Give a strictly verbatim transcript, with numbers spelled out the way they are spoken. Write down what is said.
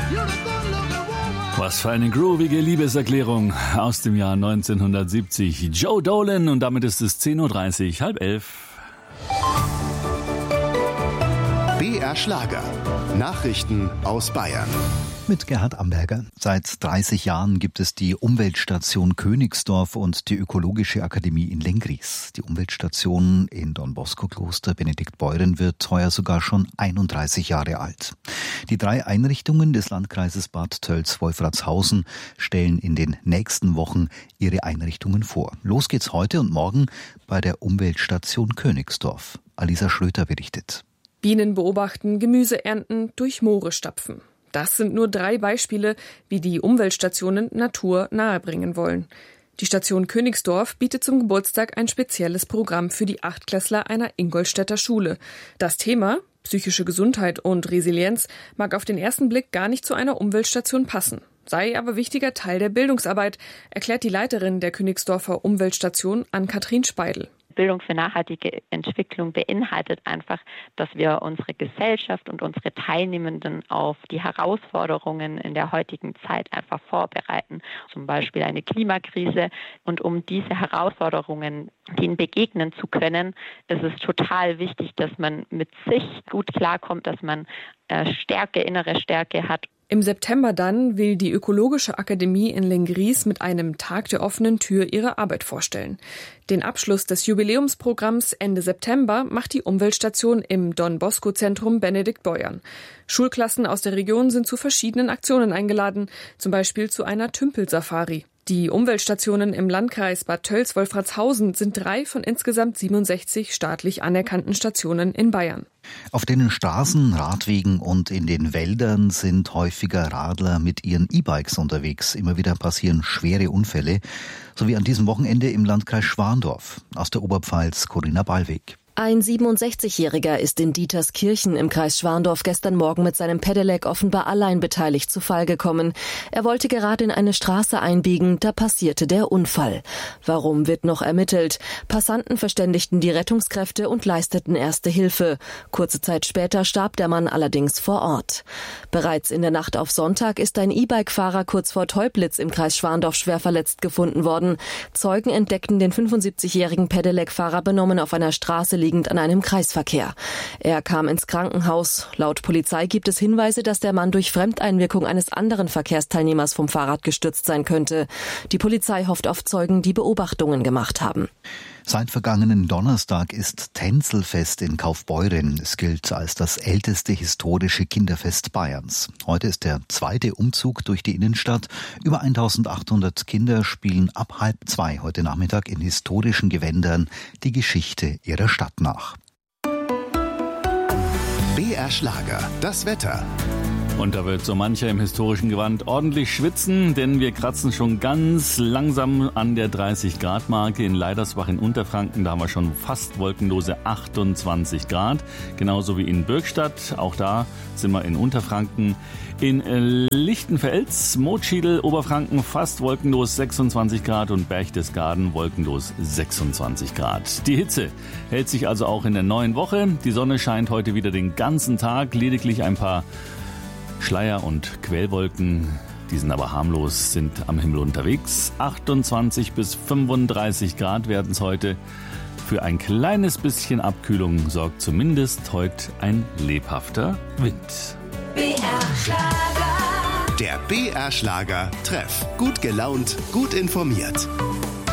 Was für eine groovige Liebeserklärung aus dem Jahr neunzehnhundertsiebzig. Joe Dolan, und damit ist es zehn Uhr dreißig, halb elf. B R Schlager. Nachrichten aus Bayern. Mit Gerhard Amberger. Seit dreißig Jahren gibt es die Umweltstation Königsdorf und die Ökologische Akademie in Lenggries. Die Umweltstation in Don-Bosco-Kloster Benediktbeuern wird heuer sogar schon einunddreißig Jahre alt. Die drei Einrichtungen des Landkreises Bad Tölz-Wolfratshausen stellen in den nächsten Wochen ihre Einrichtungen vor. Los geht's heute und morgen bei der Umweltstation Königsdorf. Alisa Schröter berichtet. Bienen beobachten, Gemüse ernten, durch Moore stapfen. Das sind nur drei Beispiele, wie die Umweltstationen Natur nahebringen wollen. Die Station Königsdorf bietet zum Geburtstag ein spezielles Programm für die Achtklässler einer Ingolstädter Schule. Das Thema, psychische Gesundheit und Resilienz, mag auf den ersten Blick gar nicht zu einer Umweltstation passen, sei aber wichtiger Teil der Bildungsarbeit, erklärt die Leiterin der Königsdorfer Umweltstation Ann-Kathrin Speidel. Bildung für nachhaltige Entwicklung beinhaltet einfach, dass wir unsere Gesellschaft und unsere Teilnehmenden auf die Herausforderungen in der heutigen Zeit einfach vorbereiten. Zum Beispiel eine Klimakrise. Und um diese Herausforderungen denen begegnen zu können, ist es total wichtig, dass man mit sich gut klarkommt, dass man Stärke, innere Stärke hat. Im September dann will die Ökologische Akademie in Lenggries mit einem Tag der offenen Tür ihre Arbeit vorstellen. Den Abschluss des Jubiläumsprogramms Ende September macht die Umweltstation im Don-Bosco-Zentrum Benediktbeuern. Schulklassen aus der Region sind zu verschiedenen Aktionen eingeladen, zum Beispiel zu einer Tümpelsafari. Die Umweltstationen im Landkreis Bad Tölz-Wolfratshausen sind drei von insgesamt siebenundsechzig staatlich anerkannten Stationen in Bayern. Auf den Straßen, Radwegen und in den Wäldern sind häufiger Radler mit ihren E-Bikes unterwegs. Immer wieder passieren schwere Unfälle, so wie an diesem Wochenende im Landkreis Schwandorf. Aus der Oberpfalz Corinna Ballweg. Ein siebenundsechzigjähriger ist in Dieterskirchen im Kreis Schwandorf gestern Morgen mit seinem Pedelec offenbar allein beteiligt zu Fall gekommen. Er wollte gerade in eine Straße einbiegen, da passierte der Unfall. Warum, wird noch ermittelt. Passanten verständigten die Rettungskräfte und leisteten erste Hilfe. Kurze Zeit später starb der Mann allerdings vor Ort. Bereits in der Nacht auf Sonntag ist ein E-Bike-Fahrer kurz vor Teublitz im Kreis Schwandorf schwer verletzt gefunden worden. Zeugen entdeckten den fünfundsiebzigjährigen Pedelec-Fahrer benommen auf einer Straße liegend an einem Kreisverkehr. Er kam ins Krankenhaus. Laut Polizei gibt es Hinweise, dass der Mann durch Fremdeinwirkung eines anderen Verkehrsteilnehmers vom Fahrrad gestürzt sein könnte. Die Polizei hofft auf Zeugen, die Beobachtungen gemacht haben. Seit vergangenen Donnerstag ist Tänzelfest in Kaufbeuren. Es gilt als das älteste historische Kinderfest Bayerns. Heute ist der zweite Umzug durch die Innenstadt. Über eintausendachthundert Kinder spielen ab halb zwei heute Nachmittag in historischen Gewändern die Geschichte ihrer Stadt nach. B R Schlager, das Wetter. Und da wird so mancher im historischen Gewand ordentlich schwitzen, denn wir kratzen schon ganz langsam an der dreißig Grad Marke. In Leidersbach in Unterfranken, da haben wir schon fast wolkenlose achtundzwanzig Grad. Genauso wie in Bürgstadt, auch da sind wir in Unterfranken. In Lichtenfels, Motschiedl, Oberfranken fast wolkenlos sechsundzwanzig Grad und Berchtesgaden wolkenlos sechsundzwanzig Grad. Die Hitze hält sich also auch in der neuen Woche. Die Sonne scheint heute wieder den ganzen Tag, lediglich ein paar Schleier und Quellwolken, die sind aber harmlos, sind am Himmel unterwegs. achtundzwanzig bis fünfunddreißig Grad werden es heute. Für ein kleines bisschen Abkühlung sorgt zumindest heute ein lebhafter Wind. B R Schlager. Der B R Schlager Treff. Gut gelaunt, gut informiert.